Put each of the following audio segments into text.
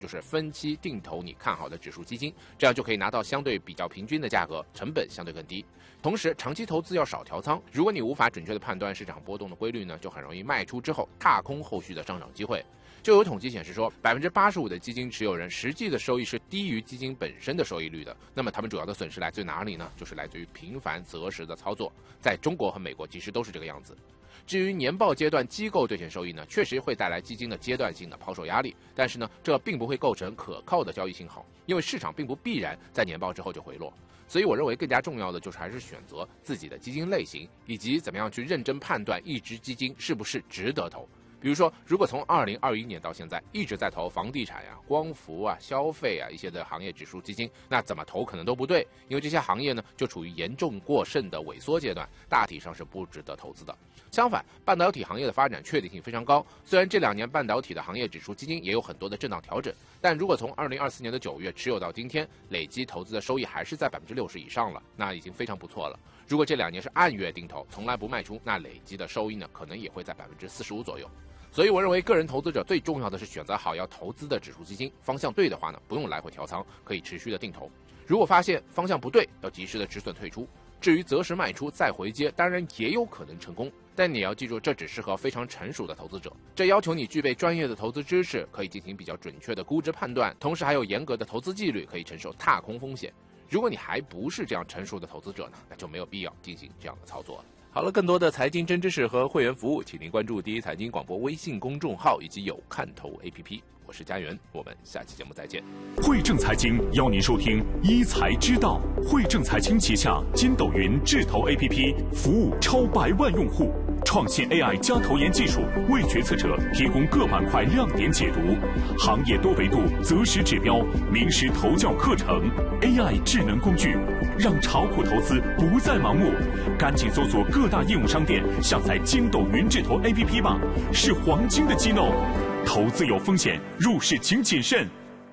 就是分期定投你看好的指数基金，这样就可以拿到相对比较平均的价格，成本相对更低。同时，长期投资要少调仓，如果你无法准确的判断市场波动的规律呢，就很容易卖出之后踏空后续的上涨机会。就有统计显示说，85%的基金持有人实际的收益是低于基金本身的收益率的。那么他们主要的损失来自于哪里呢？就是来自于频繁择时的操作。在中国和美国其实都是这个样子。至于年报阶段机构兑现收益呢，确实会带来基金的阶段性的抛售压力，但是呢，这并不会构成可靠的交易信号，因为市场并不必然在年报之后就回落。所以我认为更加重要的就是还是选择自己的基金类型，以及怎么样去认真判断一只基金是不是值得投。比如说，如果从2021年到现在一直在投房地产呀、光伏啊、消费啊一些的行业指数基金，那怎么投可能都不对，因为这些行业呢就处于严重过剩的萎缩阶段，大体上是不值得投资的。相反，半导体行业的发展确定性非常高，虽然这2年半导体的行业指数基金也有很多的震荡调整，但如果从2024年的9月持有到今天，累计投资的收益还是在60%以上了，那已经非常不错了。如果这2年是按月定投，从来不卖出，那累计的收益呢，可能也会在45%左右。所以我认为个人投资者最重要的是选择好要投资的指数基金，方向对的话呢，不用来回调仓，可以持续的定投。如果发现方向不对，要及时的止损退出。至于择时卖出再回接，当然也有可能成功，但你要记住，这只适合非常成熟的投资者。这要求你具备专业的投资知识，可以进行比较准确的估值判断，同时还有严格的投资纪律，可以承受踏空风险。如果你还不是这样成熟的投资者呢，那就没有必要进行这样的操作了。好了，更多的财经真知识和会员服务，请您关注第一财经广播微信公众号以及有看头 APP。我是佳源，我们下期节目再见。 汇正财经邀您收听一财之道。汇正财经旗下筋斗云智投 APP 服务超100万用户，创新 AI 加投研技术，为决策者提供各板块亮点解读，行业多维度择时指标，名师投教课程 ，AI 智能工具，让炒股投资不再盲目。赶紧搜索各大应用商店，下载筋斗云智投 APP 吧，是黄金的机弄。投资有风险，入市请谨慎。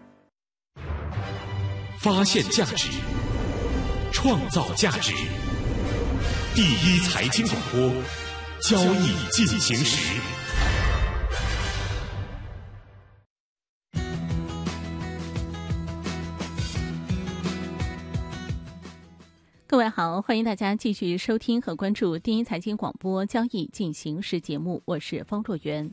发现价值，创造价值。第一财经广播，交易进行时。 各位好，欢迎大家继续收听和关注第一财经广播交易进行时节目，我是方若元。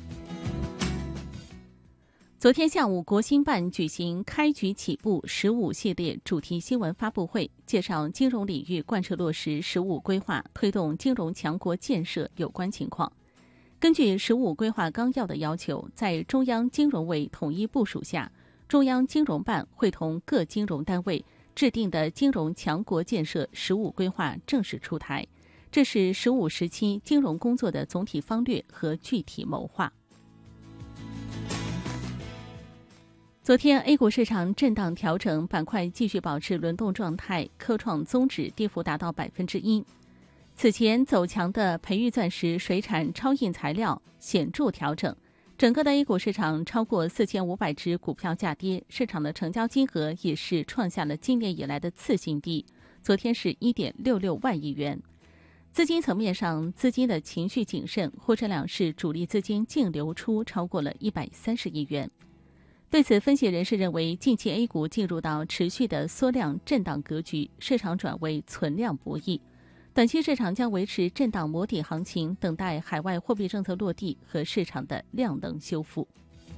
昨天下午，国新办举行开局起步15系列主题新闻发布会，介绍金融领域贯彻落实15规划，推动金融强国建设有关情况。根据15规划纲要的要求，在中央金融委统一部署下，中央金融办会同各金融单位制定的金融强国建设15规划正式出台，这是15时期金融工作的总体方略和具体谋划。昨天 A 股市场震荡调整，板块继续保持轮动状态，科创综指跌幅达到1%。此前走强的培育钻石、水产、超硬材料显著调整，整个的 A 股市场超过4500只股票下跌，市场的成交金额也是创下了今年以来的次新低，昨天是 1.66 万亿元。资金层面上，资金的情绪谨慎，沪深两市主力资金净流出超过了130亿元。对此，分析人士认为，近期 A 股进入到持续的缩量震荡格局，市场转为存量博弈。短期市场将维持震荡摸底行情，等待海外货币政策落地和市场的量能修复。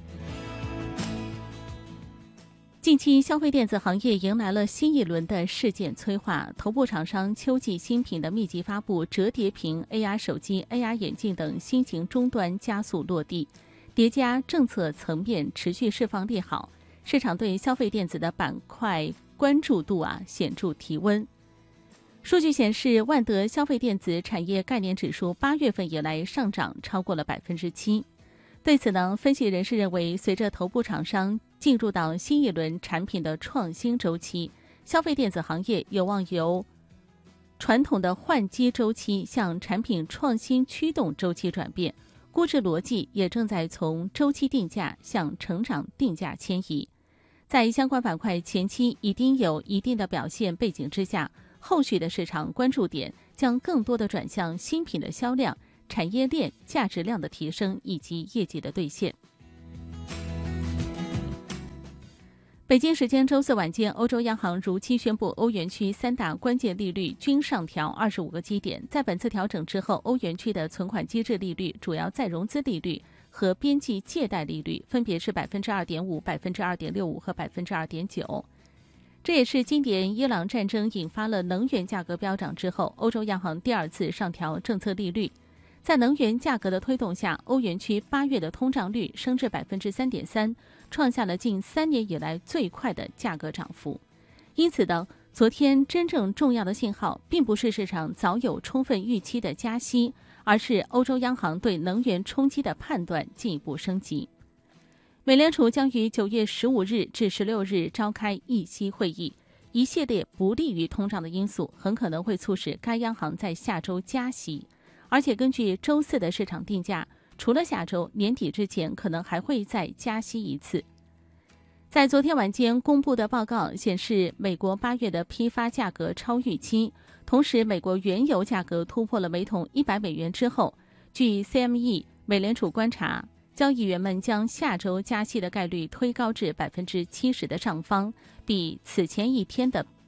近期消费电子行业迎来了新一轮的事件催化，头部厂商秋季新品的密集发布，折叠屏、AR 手机、AR 眼镜等新型终端加速落地。叠加政策层面持续释放利好，市场对消费电子的板块关注度显著提温。数据显示，万德消费电子产业概念指数8月份以来上涨超过了7%。对此呢，分析人士认为，随着头部厂商进入到新一轮产品的创新周期，消费电子行业有望由传统的换机周期向产品创新驱动周期转变。估值逻辑也正在从周期定价向成长定价迁移，在相关板块前期已经有一定的表现背景之下，后续的市场关注点将更多的转向新品的销量、产业链价值量的提升以及业绩的兑现。 北京时间周四晚间，欧洲央行如期宣布，欧元区3大关键利率均上调25个基点。在本次调整之后，欧元区的存款机制利率、主要再融资利率和边际借贷利率分别是2.5%、2.65%和2.9%。这也是今年伊朗战争引发了能源价格飙涨之后，欧洲央行第二次上调政策利率。在能源价格的推动下，欧元区8月的通胀率升至3.3%，创下了近3年以来最快的价格涨幅。因此呢，昨天真正重要的信号并不是市场早有充分预期的加息，而是欧洲央行对能源冲击的判断进一步升级。美联储将于9月15日至16日召开议息会议，一系列不利于通胀的因素很可能会促使该央行在下周加息。而且根据周四的市场定价，除了下周，年底之前可能还会再加息一次。在昨天晚间公布的报告显示，美国8月的批发价格超预期，同时美国原油价格突破了每桶100美元之后，据 CME 美联储观察，交易员们将下周加息的概率推高至70%的上方，比此前一天的